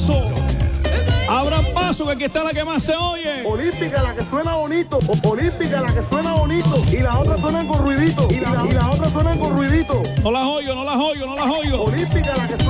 paso. Abran paso, que aquí está la que más se oye. Olímpica, la que suena bonito. Olímpica, la que suena bonito. Y las otras suenan con ruidito. Y las otras suenan con ruidito. No las oyo. Olímpica, la que